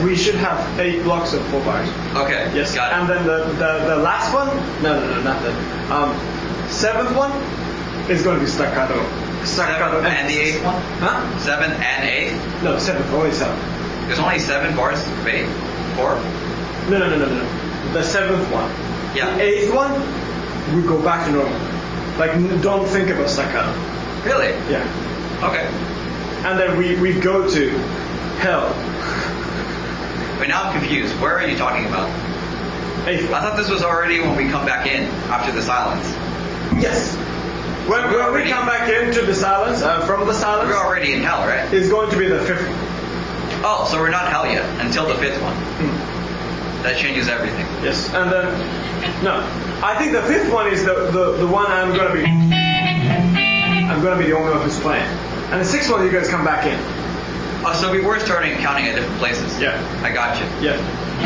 we should have 8 blocks of 4 bars. Okay. Yes. Got it. And then the last one, no, not that. 7th one is going to be staccato. Staccato. And the 8th one? Huh? 7th and 8th? No, 7th, only 7. There's only 7 bars of 8? 4? No. The 7th one. Yeah. The 8th one, we go back to normal. Like, don't think about staccato. Really? Yeah. Okay. And then we go to hell. But now I'm confused. Where are you talking about? 8th I one. thought this was already when we come back in after the silence. Yes. When So we're we already- come back into the silence, from the silence, We're already in hell, right? it's going to be the 5th one. Oh, so we're not hell yet until the 5th one. That changes everything. Yes. And then, no. I think the 5th one is the one I'm going to be the only one who's playing. And the 6th one, you guys come back in. Oh, so we were starting counting at different places. Yeah. I got you. Yeah.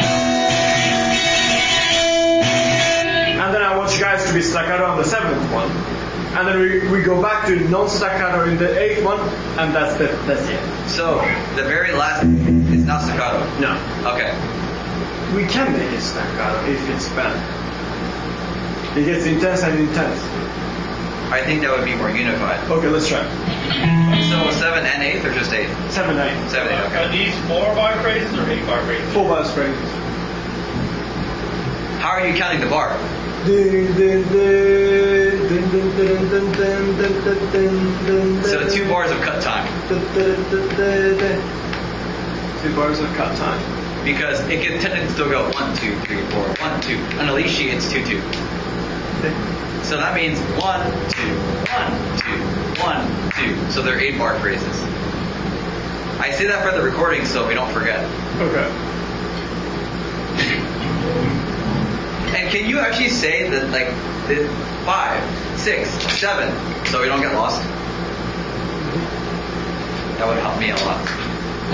And then I want you guys to be staccato on the 7th one. And then we go back to non-staccato in the 8th one, and that's it. So the very last is not staccato. No. Okay. We can make it staccato if it's bad. It gets intense and intense. I think that would be more unified. Okay, let's try. So 7 and 8th or just 8? 7, 8. 7, 8, okay. Are these 4-bar phrases or 8-bar phrases? 4 bars phrases. How are you counting the bar? So 2 bars of cut time. 2 bars of cut time. Because it can technically still go 1, 2, 3, 4, 1, 2. On a leash sheet, it's 2, 2. So that means 1, 2, 1, 2, 1, 2. So they're 8-bar phrases. I say that for the recording so we don't forget. Okay. And can you actually say that, like, the 5, 6, 7, so we don't get lost? That would help me a lot.